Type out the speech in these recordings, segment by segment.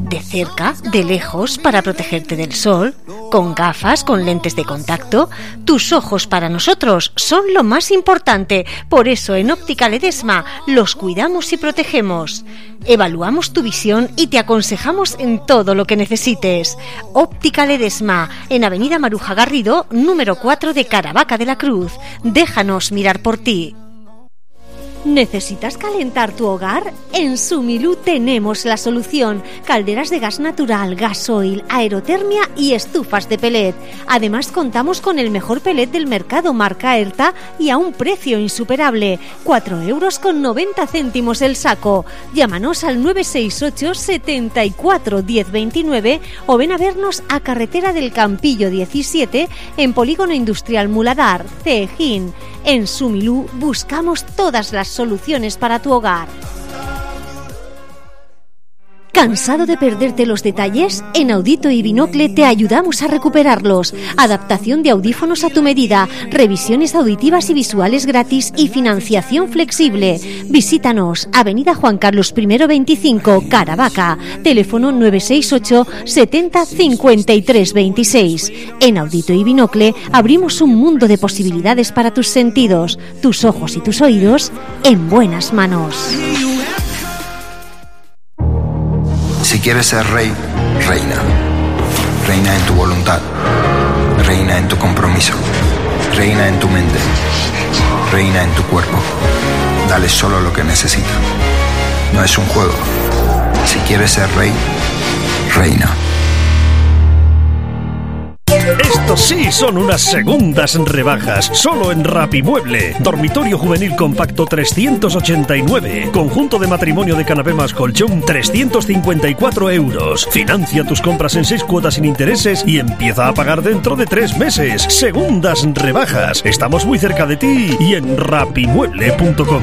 de cerca, de lejos, para protegerte del sol, con gafas, con lentes de contacto. Tus ojos para nosotros son lo más importante, por eso en Óptica Ledesma los cuidamos y protegemos. Evaluamos tu visión y te aconsejamos en todo lo que necesites. Óptica Ledesma, en Avenida Maruja Garrido, número 4 de Caravaca de la Cruz. Déjanos mirar por ti. ¿Necesitas calentar tu hogar? En Sumilú tenemos la solución. Calderas de gas natural, gasoil, aerotermia y estufas de pellet. Además contamos con el mejor pellet del mercado marca Erta y a un precio insuperable. 4,90 € el saco. Llámanos al 968 74 10 29 o ven a vernos a Carretera del Campillo 17 en Polígono Industrial Muladar, Cejín. En Sumilú buscamos todas las soluciones para tu hogar. ¿Cansado de perderte los detalles? En Audito y Binocle te ayudamos a recuperarlos. Adaptación de audífonos a tu medida, revisiones auditivas y visuales gratis y financiación flexible. Visítanos, Avenida Juan Carlos I 25, Caravaca. Teléfono 968 70 53 26. En Audito y Binocle abrimos un mundo de posibilidades para tus sentidos, tus ojos y tus oídos en buenas manos. Si quieres ser rey, reina. Reina en tu voluntad. Reina en tu compromiso. Reina en tu mente. Reina en tu cuerpo. Dale solo lo que necesita. No es un juego. Si quieres ser rey, reina. Estos sí son unas segundas rebajas, solo en Rapimueble. Dormitorio juvenil compacto 389. Conjunto de matrimonio de canapé más colchón 354 €. Financia tus compras en 6 cuotas sin intereses y empieza a pagar dentro de 3 meses. Segundas rebajas. Estamos muy cerca de ti y en rapimueble.com.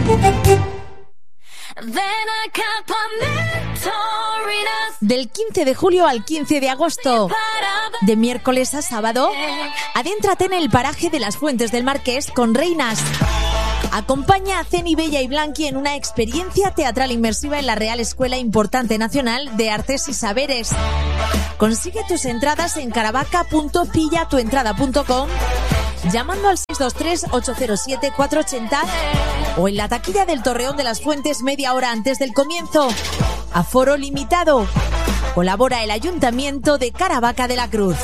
Del 15 de julio al 15 de agosto, de miércoles a sábado, adéntrate en el paraje de las Fuentes del Marqués con Reinas. Acompaña a Ceni, Bella y Blanqui en una experiencia teatral inmersiva en la Real Escuela Importante Nacional de Artes y Saberes. Consigue tus entradas en caravaca.pillatuentrada.com, llamando al 623-807-480 o en la taquilla del Torreón de las Fuentes media hora antes del comienzo. Aforo limitado. Colabora el Ayuntamiento de Caravaca de la Cruz.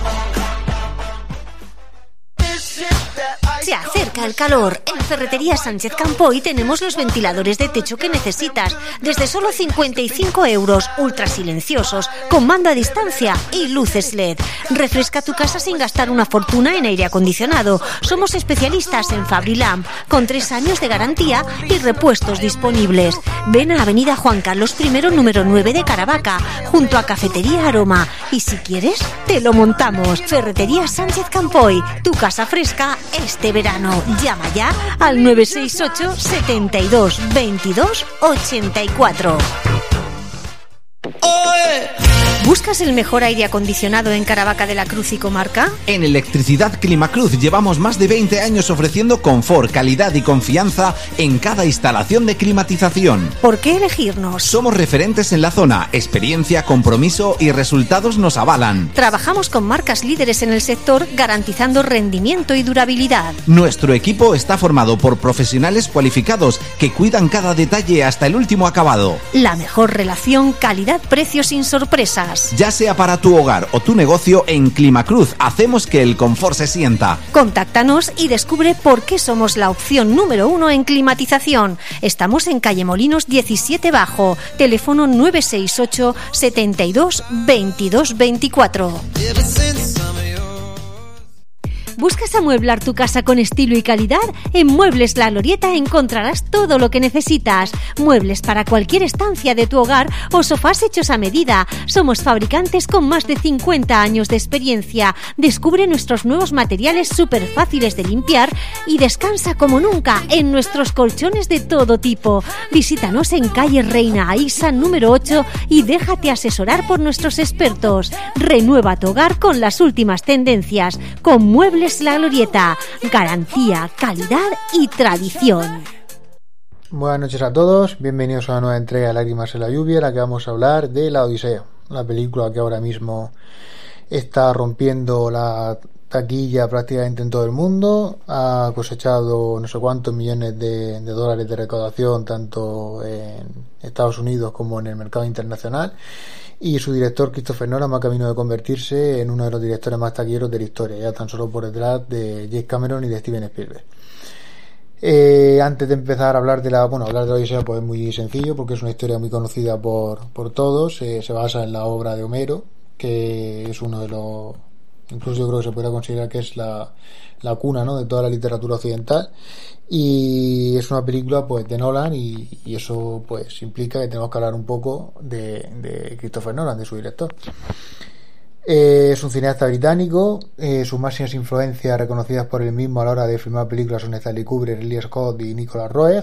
Se acerca el calor. En Ferretería Sánchez Campoy tenemos los ventiladores de techo que necesitas, desde solo 55 €, ultra silenciosos, con mando a distancia y luces LED. Refresca tu casa sin gastar una fortuna en aire acondicionado. Somos especialistas en Fabrilamp, con 3 años de garantía y repuestos disponibles. Ven a Avenida Juan Carlos I, número 9 de Caravaca, junto a Cafetería Aroma. Y si quieres, te lo montamos. Ferretería Sánchez Campoy, tu casa fresca este verano. Llama ya al 968 72 22 84. ¿Buscas el mejor aire acondicionado en Caravaca de la Cruz y comarca? En Electricidad Climacruz llevamos más de 20 años ofreciendo confort, calidad y confianza en cada instalación de climatización. ¿Por qué elegirnos? Somos referentes en la zona, experiencia, compromiso y resultados nos avalan. Trabajamos con marcas líderes en el sector, garantizando rendimiento y durabilidad. Nuestro equipo está formado por profesionales cualificados que cuidan cada detalle hasta el último acabado. La mejor relación calidad-precio sin sorpresas. Ya sea para tu hogar o tu negocio, en Climacruz hacemos que el confort se sienta. Contáctanos y descubre por qué somos la opción número 1 en climatización. Estamos en calle Molinos 17 Bajo, teléfono 968 72 22 24. ¿Buscas amueblar tu casa con estilo y calidad? En Muebles La Glorieta encontrarás todo lo que necesitas. Muebles para cualquier estancia de tu hogar o sofás hechos a medida. Somos fabricantes con más de 50 años de experiencia. Descubre nuestros nuevos materiales súper fáciles de limpiar y descansa como nunca en nuestros colchones de todo tipo. Visítanos en calle Reina Aísa número 8 y déjate asesorar por nuestros expertos. Renueva tu hogar con las últimas tendencias. Con Muebles La Glorieta, garantía, calidad y tradición. Buenas noches a todos, bienvenidos a una nueva entrega de Lágrimas en la Lluvia, en la que vamos a hablar de la Odisea. la película que ahora mismo está rompiendo la taquilla prácticamente en todo el mundo. Ha cosechado no sé cuántos millones de dólares de recaudación tanto en Estados Unidos como en el mercado internacional, y su director Christopher Nolan va camino de convertirse en uno de los directores más taquilleros de la historia, ya tan solo por detrás de James Cameron y de Steven Spielberg. Antes de empezar a hablar de la Odisea, pues es muy sencillo porque es una historia muy conocida por todos. Se basa en la obra de Homero, que es uno de los, incluso yo creo que se podría considerar que es la cuna, ¿no?, de toda la literatura occidental, y es una película pues de Nolan, y eso pues implica que tenemos que hablar un poco de Christopher Nolan, de su director. Es un cineasta británico. Sus máximas influencias reconocidas por él mismo a la hora de filmar películas son Stanley Kubrick, Ridley Scott y Nicholas Roeg,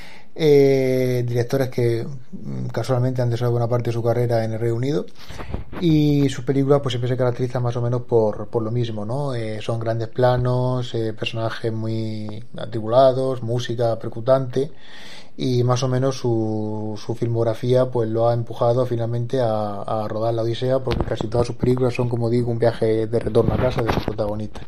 directores que casualmente han desarrollado buena parte de su carrera en el Reino Unido, y sus películas pues siempre se caracterizan más o menos por lo mismo, ¿no? Son grandes planos, personajes muy atribulados, música percutante, y más o menos su filmografía pues lo ha empujado finalmente a rodar la Odisea, porque casi todas sus películas son, como digo, un viaje de retorno a casa de sus protagonistas.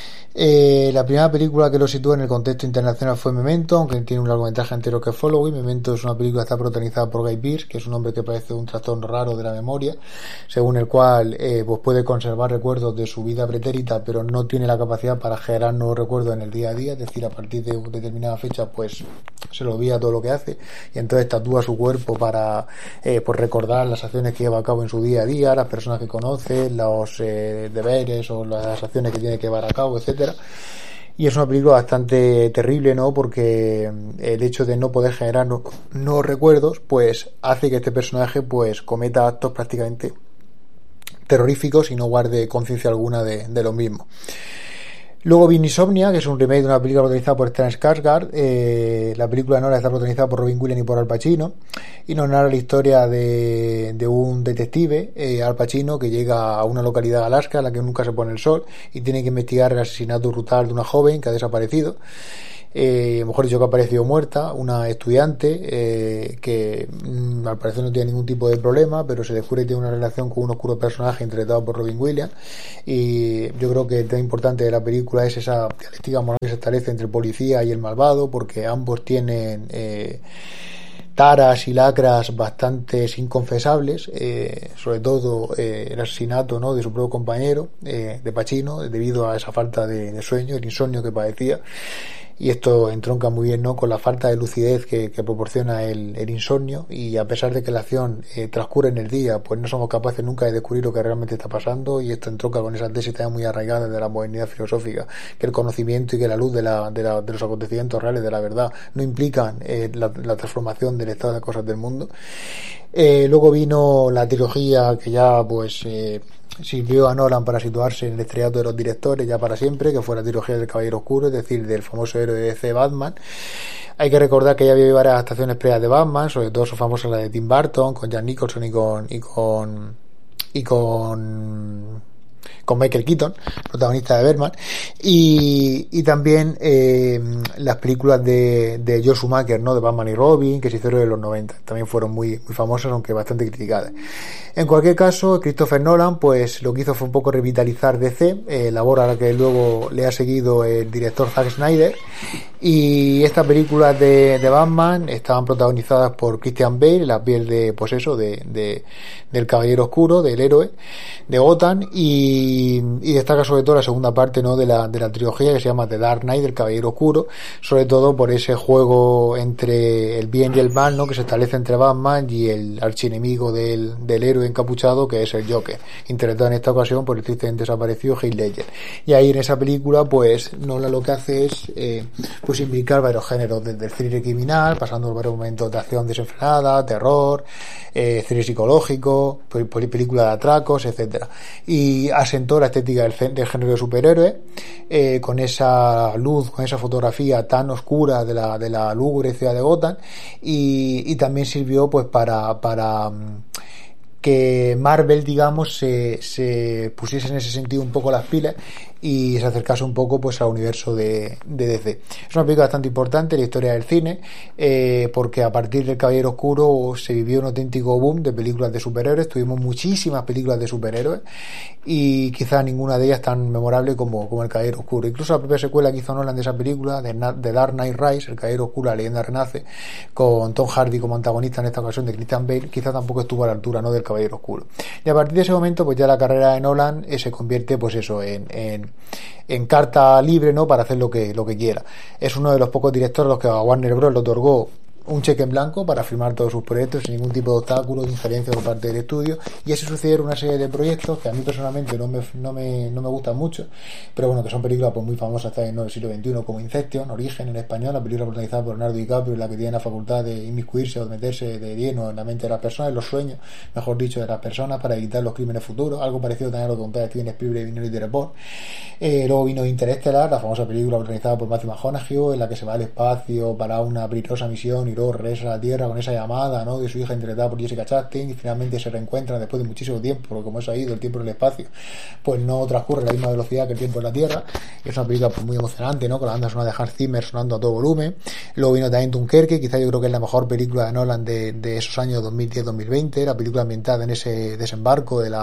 La primera película que lo sitúa en el contexto internacional fue Memento, aunque tiene un largometraje entero que es Following. Memento es una película que está protagonizada por Guy Pearce, que es un hombre que padece un trastorno raro de la memoria, según el cual pues puede conservar recuerdos de su vida pretérita, pero no tiene la capacidad para generar nuevos recuerdos en el día a día, es decir, a partir de determinada fecha pues se le olvida todo lo que hace, y entonces tatúa su cuerpo para pues recordar las acciones que lleva a cabo en su día a día, las personas que conoce, los deberes o las acciones que tiene que llevar a cabo, etcétera. Y es una película bastante terrible, ¿no?, porque el hecho de no poder generar nuevos recuerdos pues hace que este personaje pues cometa actos prácticamente terroríficos y no guarde conciencia alguna de lo mismo. Luego vi Insomnia, que es un remake de una película protagonizada por Stellan Skarsgård. La película Nora está protagonizada por Robin Williams y por Al Pacino, y nos narra la historia de un detective, Al Pacino, que llega a una localidad de Alaska en la que nunca se pone el sol y tiene que investigar el asesinato brutal de una joven que ha desaparecido. Mejor dicho, que ha aparecido muerta, una estudiante que al parecer no tiene ningún tipo de problema, pero se descubre que tiene una relación con un oscuro personaje interpretado por Robin Williams. Y yo creo que el tema importante de la película es esa dialéctica moral que se establece entre el policía y el malvado, porque ambos tienen taras y lacras bastante inconfesables, sobre todo el asesinato, ¿no?, de su propio compañero, de Pacino, debido a esa falta de sueño, el insomnio que padecía. Y esto entronca muy bien, ¿no?, con la falta de lucidez que proporciona el insomnio, y a pesar de que la acción transcurre en el día, pues no somos capaces nunca de descubrir lo que realmente está pasando, y esto entronca con esa tesis también muy arraigada de la modernidad filosófica, que el conocimiento y que la luz de los acontecimientos reales, de la verdad, no implican la transformación del estado de cosas del mundo. Luego vino la trilogía que ya pues sirvió a Nolan para situarse en el estrellato de los directores ya para siempre, que fue la trilogía del Caballero Oscuro, es decir, del famoso héroe de DC, Batman. Hay que recordar que ya había varias adaptaciones previas de Batman, sobre todo son famosas la de Tim Burton, con Jack Nicholson y con Michael Keaton, protagonista de Batman, y también las películas de Joel Schumacher, ¿no?, de Batman y Robin, que se hicieron en los 90, también fueron muy famosas, aunque bastante criticadas. En cualquier caso, Christopher Nolan pues lo que hizo fue un poco revitalizar DC, labor a la que luego le ha seguido el director Zack Snyder, y estas películas de Batman estaban protagonizadas por Christian Bale, la piel de pues eso del Caballero Oscuro, del héroe de Gotham, y destaca sobre todo la segunda parte, ¿no?, de la trilogía, que se llama The Dark Knight, del Caballero Oscuro, sobre todo por ese juego entre el bien y el mal, ¿no?, que se establece entre Batman y el archienemigo del héroe encapuchado, que es el Joker, interpretado en esta ocasión por el tristemente desaparecido Heath Ledger. Y ahí en esa película pues Nolan lo que hace es pues implicar varios géneros, desde el thriller criminal, pasando por varios momentos de acción desenfrenada, terror, thriller psicológico, película de atracos, etcétera, y asentó la estética del género de superhéroes, con esa luz, con esa fotografía tan oscura de la lúgubre ciudad de Gotham, y también sirvió pues para que Marvel, digamos, se pusiese en ese sentido un poco las pilas y se acercase un poco pues al universo de DC. Es una película bastante importante en la historia del cine, porque a partir del Caballero Oscuro se vivió un auténtico boom de películas de superhéroes. Tuvimos muchísimas películas de superhéroes y quizás ninguna de ellas tan memorable como el Caballero Oscuro. Incluso la propia secuela que hizo Nolan de esa película, de Dark Knight Rise, el Caballero Oscuro, la leyenda renace, con Tom Hardy como antagonista en esta ocasión de Christian Bale, quizás tampoco estuvo a la altura, ¿no?, del Caballero Oscuro. Y a partir de ese momento pues ya la carrera de Nolan se convierte pues eso en carta libre, ¿no?, para hacer lo que quiera. Es uno de los pocos directores a los que a Warner Bros. Le otorgó un cheque en blanco para firmar todos sus proyectos sin ningún tipo de obstáculo, de injerencia por parte del estudio, y así sucedieron una serie de proyectos que a mí personalmente no me gustan mucho, pero bueno, que son películas pues muy famosas también en el siglo XXI, como Inception, Origen en español, la película protagonizada por Leonardo DiCaprio, en la que tiene la facultad de inmiscuirse o de meterse de lleno en la mente de las personas, en los sueños, mejor dicho, de las personas, para evitar los crímenes futuros. Algo parecido también a lo que contaba Steven Spielberg y Minority Report. Luego vino Interestelar, la famosa película protagonizada por Matthew McConaughey, en la que se va al espacio para una peligrosa misión y luego regresa a la Tierra con esa llamada, ¿no?, de su hija interpretada por Jessica Chastain, y finalmente se reencuentran después de muchísimo tiempo, porque como eso ha ido el tiempo en el espacio pues no transcurre a la misma velocidad que el tiempo en la Tierra. Y es una película pues muy emocionante, ¿no?, con la banda sonora de Hans Zimmer sonando a todo volumen. Luego vino también Dunkerque, quizás yo creo que es la mejor película de Nolan de esos años 2010-2020, la película ambientada en ese desembarco en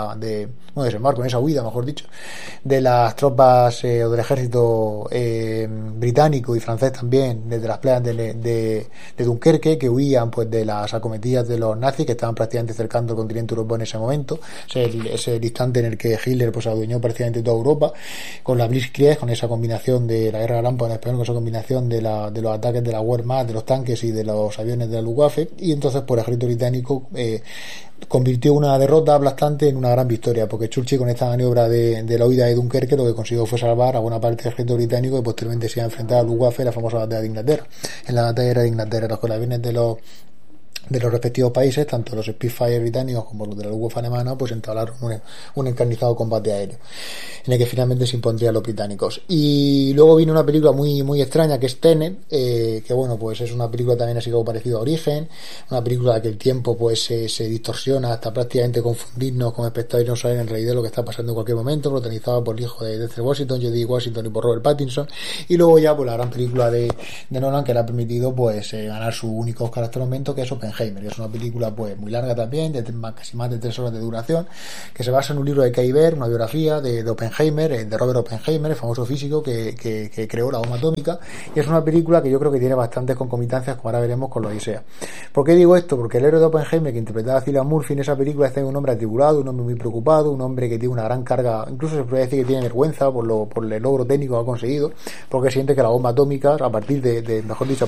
esa huida, mejor dicho, de las tropas o del ejército británico y francés también, desde las playas de Dunkerque, que huían pues de las acometidas de los nazis que estaban prácticamente cercando el continente europeo en ese momento. Es el instante en el que Hitler pues adueñó prácticamente toda Europa con la Blitzkrieg, con esa combinación de la guerra relámpago en español, con esa combinación de los ataques de la Wehrmacht, de los tanques y de los aviones de la Luftwaffe, y entonces por el ejército británico convirtió una derrota aplastante en una gran victoria, porque Churchill con esta maniobra de la huida de Dunkerque lo que consiguió fue salvar a buena parte del ejército británico, y posteriormente se iba a enfrentar a Luftwaffe en la famosa batalla de Inglaterra. En la batalla de Inglaterra, los aviones de los respectivos países, tanto los Spitfire británicos como los de la Luftwaffe alemana, pues entablaron un encarnizado combate aéreo en el que finalmente se impondrían los británicos. Y luego vino una película muy muy extraña, que es Tenet, que bueno, pues es una película también así como parecido a Origen, una película en la que el tiempo pues se distorsiona hasta prácticamente confundirnos como espectadores y no saber en realidad lo que está pasando en cualquier momento, protagonizada por el hijo de Denzel Washington, Jodie Washington, y por Robert Pattinson. Y luego ya pues la gran película de Nolan, que le ha permitido pues ganar su único Oscar hasta el momento, que es Oppenheimer, que es una película pues muy larga también, de casi más de 3 horas de duración, que se basa en un libro de Kay Baer, una biografía de Oppenheimer, de Robert Oppenheimer, el famoso físico que creó la bomba atómica. Y es una película que yo creo que tiene bastantes concomitancias, como ahora veremos con la Odisea. ¿Por qué digo esto? Porque el héroe de Oppenheimer, que interpretaba a Cillian Murphy en esa película, es un hombre atribulado, un hombre muy preocupado, un hombre que tiene una gran carga, incluso se podría decir que tiene vergüenza por el logro técnico que ha conseguido, porque siente que la bomba atómica, a partir de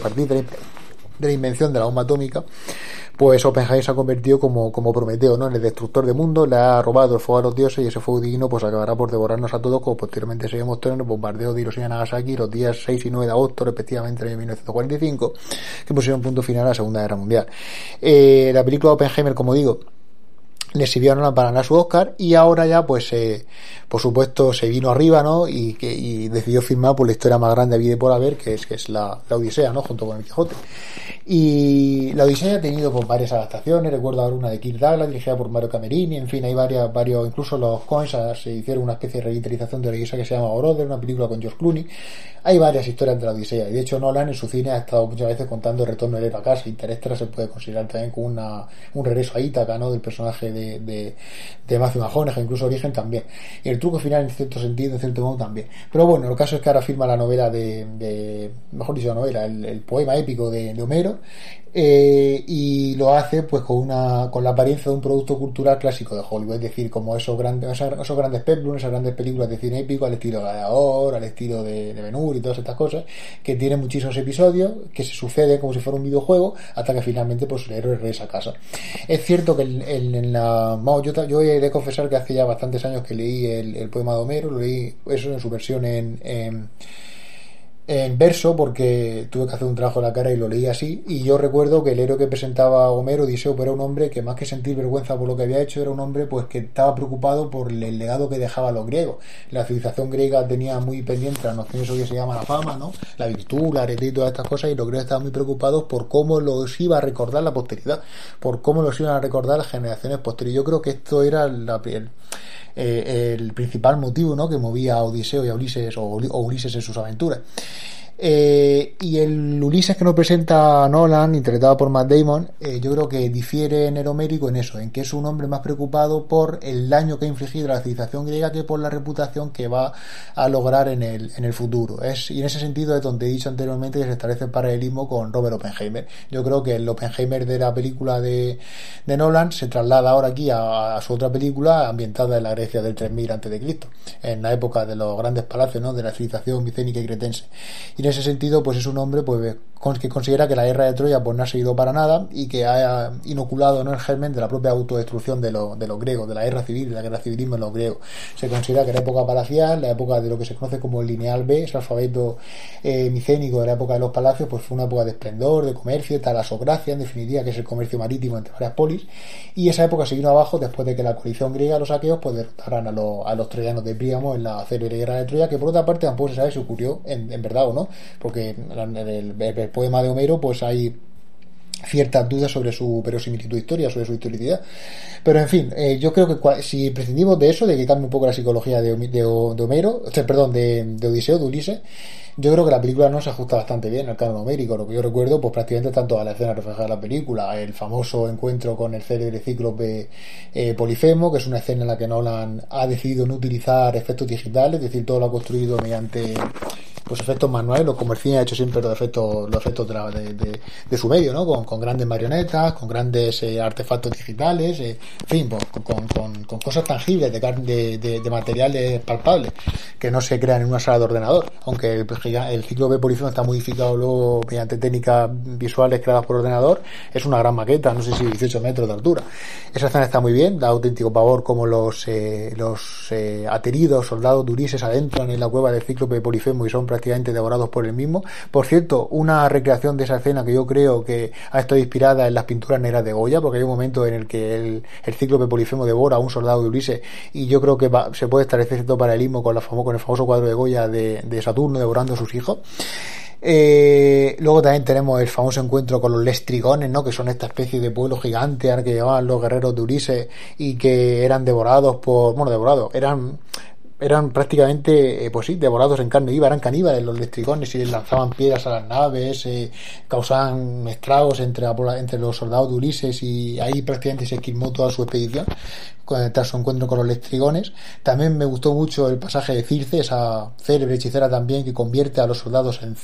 la invención de la bomba atómica, pues Oppenheimer se ha convertido como Prometeo, ¿no?, en el destructor de mundos, le ha robado el fuego a los dioses, y ese fuego divino pues acabará por devorarnos a todos, como posteriormente se demostró en el bombardeo de Hiroshima y Nagasaki los días 6 y 9 de agosto respectivamente del año 1945, que pusieron punto final a la Segunda Guerra Mundial. La película Oppenheimer, como digo, le sirvió a Nolan para ganar su Oscar, y ahora ya pues por supuesto se vino arriba, ¿no?, y decidió firmar por la historia más grande de vida y por haber, que es la Odisea, ¿no?, junto con el Quijote. Y la Odisea ha tenido pues varias adaptaciones. Recuerdo ahora una de Kirk Douglas dirigida por Mario Camerini, en fin, hay varios, incluso los Coens se hicieron una especie de revitalización de la Odisea que se llama Brother, una película con George Clooney. Hay varias historias de la Odisea, y de hecho Nolan en su cine ha estado muchas veces contando el retorno del héroe a casa. Interestelar se puede considerar también como un regreso a Ítaca, ¿no?, del personaje de Matthew McConaughey, incluso Origen también, y el truco final en cierto sentido, en cierto modo también. Pero bueno, el caso es que ahora firma la novela mejor dicho, la novela, el poema épico de Homero, y lo hace pues con la apariencia de un producto cultural clásico de Hollywood, es decir, como esos grandes peplums, esas grandes películas de cine épico al estilo Gladiador, al estilo de Ben-Hur y todas estas cosas, que tienen muchísimos episodios que se suceden como si fuera un videojuego hasta que finalmente pues el héroe regresa a casa. Es cierto que yo he de confesar que hace ya bastantes años que leí el poema de Homero, lo leí eso en su versión en verso, porque tuve que hacer un trabajo en la cara y lo leí así, y yo recuerdo que el héroe que presentaba Homero, Odiseo, era un hombre que más que sentir vergüenza por lo que había hecho, era un hombre pues que estaba preocupado por el legado que dejaba a los griegos. La civilización griega tenía muy pendiente la noción de eso que se llama la fama, ¿no?, la virtud, la alegría y todas estas cosas, y los griegos estaban muy preocupados por cómo los iba a recordar la posteridad, por cómo los iban a recordar las generaciones posteriores. Yo creo que esto era el principal motivo, ¿no?, que movía a Odiseo y a Ulises, o Ulises en sus aventuras. Y el Ulises que nos presenta Nolan, interpretado por Matt Damon, yo creo que difiere en el homérico en eso, en que es un hombre más preocupado por el daño que ha infligido a la civilización griega que por la reputación que va a lograr en el futuro. Y en ese sentido es donde he dicho anteriormente que se establece el paralelismo con Robert Oppenheimer. Yo creo que el Oppenheimer de la película de Nolan se traslada ahora aquí a su otra película ambientada en la Grecia del 3000 a.C., en la época de los grandes palacios, ¿no?, de la civilización micénica y cretense. Y en ese sentido pues es un hombre pues que considera que la guerra de Troya pues no ha servido para nada y que ha inoculado, ¿no?, el germen de la propia autodestrucción de los griegos, de la guerra civil, de la guerra civilismo en los griegos. Se considera que la época palacial, la época de lo que se conoce como el lineal B, ese alfabeto micénico de la época de los palacios, pues fue una época de esplendor, de comercio, de talasocracia, en definitiva, que es el comercio marítimo entre varias polis, y esa época se vino abajo después de que la coalición griega, los aqueos, pues derrotaran a los troyanos de Príamo en la célebre guerra de Troya, que por otra parte tampoco se sabe si ocurrió en verdad o no, porque en el poema de Homero pues hay ciertas dudas sobre su verosimilitud histórica, sobre su historicidad, pero en fin, yo creo que si prescindimos de eso, de quitarme un poco la psicología de Homero, de Odiseo, de Ulises, yo creo que la película no se ajusta bastante bien al canon homérico. Lo que yo recuerdo, pues prácticamente están todas las escenas reflejadas en la película. El famoso encuentro con el célebre cíclope Polifemo, que es una escena en la que Nolan ha decidido no utilizar efectos digitales, es decir, todo lo ha construido mediante pues efectos manuales, como el cine ha hecho siempre los efectos de su medio, ¿no?, con grandes marionetas, con grandes artefactos digitales, en fin, pues, con cosas tangibles de materiales palpables que no se crean en una sala de ordenador, aunque el cíclope Polifemo está modificado luego mediante técnicas visuales creadas por ordenador. Es una gran maqueta, no sé si 18 metros de altura. Esa escena está muy bien, da auténtico pavor como los ateridos soldados de Ulises adentran en la cueva del cíclope Polifemo y son prácticamente devorados por el mismo. Por cierto, una recreación de esa escena que yo creo que ha estado inspirada en las pinturas negras de Goya, porque hay un momento en el que el cíclope Polifemo devora a un soldado de Ulises, y yo creo que se puede establecer cierto paralelismo con el famoso cuadro de Goya de Saturno devorando a sus hijos. Luego también tenemos el famoso encuentro con los lestrigones, ¿no?, que son esta especie de pueblo gigante al que llevaban los guerreros de Ulises y que eran eran prácticamente, pues sí, devorados en carne viva, eran caníbales los lestrigones y les lanzaban piedras a las naves, causaban estragos entre los soldados de Ulises, y ahí prácticamente se esquilmó toda su expedición tras su encuentro con los lestrigones. También me gustó mucho el pasaje de Circe, esa célebre hechicera también que convierte a los soldados en